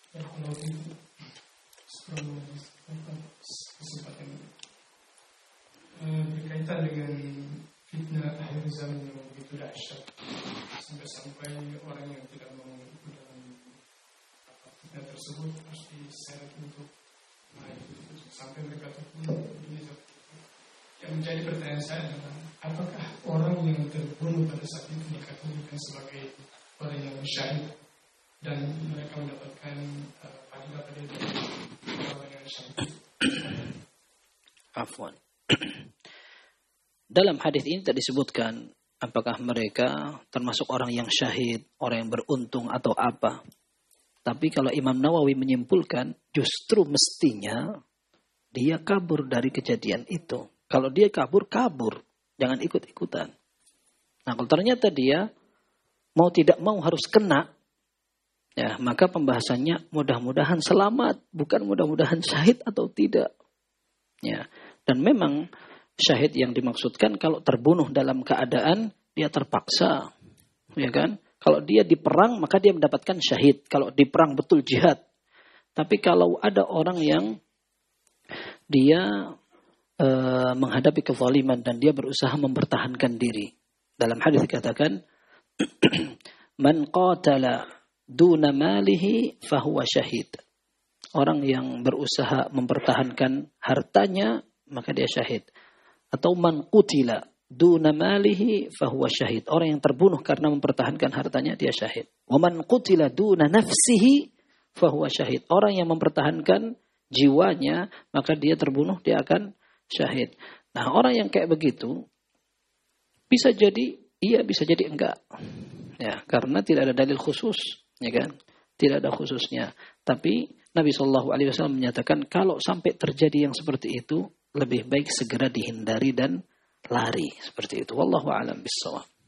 Kesempatan berkaitan dengan fitnah akhir zaman yang begitu dahsyat sampai-sampai orang yang tidak mau dalam fitnah tersebut pasti seret untuk sampai mereka terbunuh. Yang menjadi pertanyaan saya adalah apakah orang yang terbunuh pada saat itu dikategorikan sebagai orang yang syahid dan mereka mendapatkan pahala pada orang yang syahid? Afwan. Dalam hadis ini tak disebutkan apakah mereka termasuk orang yang syahid, orang yang beruntung atau apa. Tapi kalau Imam Nawawi menyimpulkan justru mestinya dia kabur dari kejadian itu. Kalau dia kabur, jangan ikut-ikutan. Nah, kalau ternyata dia mau tidak mau harus kena, ya maka pembahasannya mudah-mudahan selamat, bukan mudah-mudahan syahid atau tidak. Ya, dan memang syahid yang dimaksudkan kalau terbunuh dalam keadaan dia terpaksa, ya kan? Kalau dia di perang maka dia mendapatkan syahid. Kalau di perang betul jihad. Tapi kalau ada orang yang dia menghadapi kezaliman dan dia berusaha mempertahankan diri. Dalam hadis dikatakan, man qatala duna malihi fahuwa syahid. Orang yang berusaha mempertahankan hartanya maka dia syahid. Atau man qutila duna malihi fahuwa syahid. Orang yang terbunuh karena mempertahankan hartanya dia syahid. Wa man qutila duna nafsihi fahuwa syahid. Orang yang mempertahankan jiwanya maka dia terbunuh, dia akan syahid. Nah, orang yang kayak begitu bisa jadi iya, bisa jadi enggak. Ya, karena tidak ada dalil khusus, ya kan? Tidak ada khususnya. Tapi Nabi SAW menyatakan kalau sampai terjadi yang seperti itu lebih baik segera dihindari dan lari seperti itu. Wallahu a'lam bishawab.